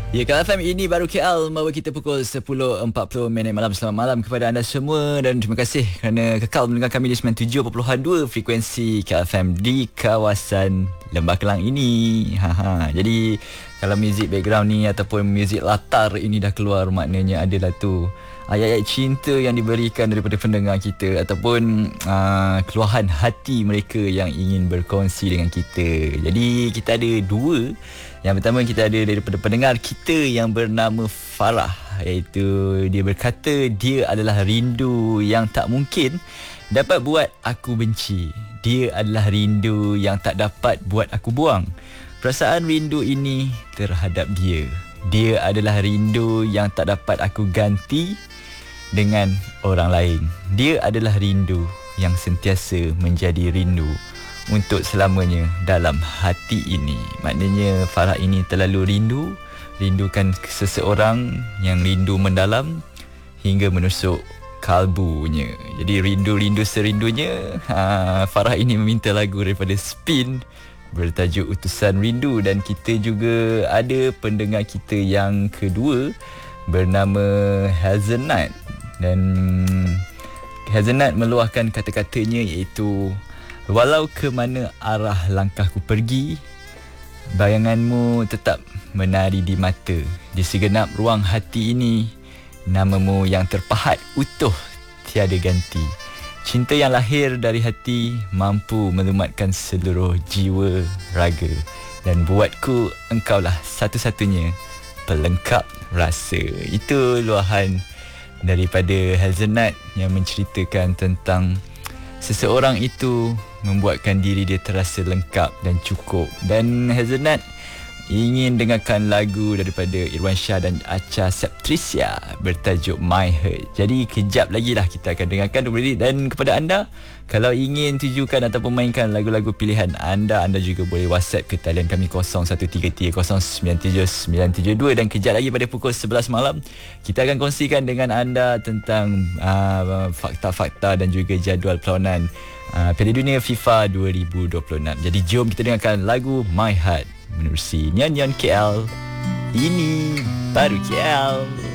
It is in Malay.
Ya, KFM ini baru KL membawa kita pukul 10.40 malam. Selamat malam kepada anda semua dan terima kasih kerana kekal mendengar kami di 97.2 frekuensi KFM di kawasan Lembah Kelang ini. Jadi kalau muzik background ni ataupun muzik latar ini dah keluar, maknanya adalah tu ayat-ayat cinta yang diberikan daripada pendengar kita ataupun keluahan hati mereka yang ingin berkongsi dengan kita. Jadi kita ada dua. Yang pertama kita ada daripada pendengar kita yang bernama Farah, iaitu dia berkata dia adalah rindu yang tak mungkin dapat buat aku benci. Dia adalah rindu yang tak dapat buat aku buang. Perasaan rindu ini terhadap dia. Dia adalah rindu yang tak dapat aku ganti dengan orang lain. Dia adalah rindu yang sentiasa menjadi rindu untuk selamanya dalam hati ini. Maknanya Farah ini terlalu rindukan seseorang yang rindu mendalam hingga menusuk kalbunya. Jadi rindu serindunya. Farah ini meminta lagu daripada Spin bertajuk Utusan Rindu. Dan kita juga ada pendengar kita yang kedua bernama Hazelnut. Dan Hazelnut meluahkan kata-katanya, iaitu walau ke mana arah langkahku pergi, bayanganmu tetap menari di mata. Di segenap ruang hati ini, namamu yang terpahat utuh tiada ganti. Cinta yang lahir dari hati mampu melumatkan seluruh jiwa raga. Dan buatku engkaulah satu-satunya pelengkap rasa. Itu luahan daripada Hazelnut yang menceritakan tentang seseorang itu membuatkan diri dia terasa lengkap dan cukup. Dan Hazelnut ingin dengarkan lagu daripada Irwan Shah dan Acha Septricia bertajuk My Heart. Jadi kejap lagi lah kita akan dengarkan. Dan kepada anda, kalau ingin tujukan ataupun mainkan lagu-lagu pilihan anda juga boleh WhatsApp ke talian kami 0133097972. Dan kejap lagi pada pukul 11 malam kita akan kongsikan dengan anda tentang fakta-fakta dan juga jadual perlawanan Piala Dunia FIFA 2026. Jadi jom kita dengarkan lagu My Heart menerusi nyanyian KL. Ini baru KL.